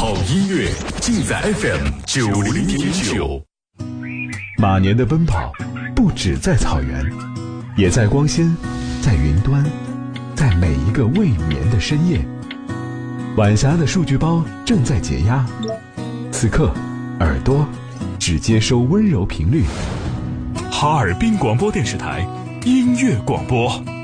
好音乐尽在 FM90.9。 马年的奔跑不只在草原，也在光纤，在云端，在每一个未眠的深夜。晚霞的数据包正在解压，此刻耳朵只接收温柔频率。 哈尔滨广播电视台音乐广播。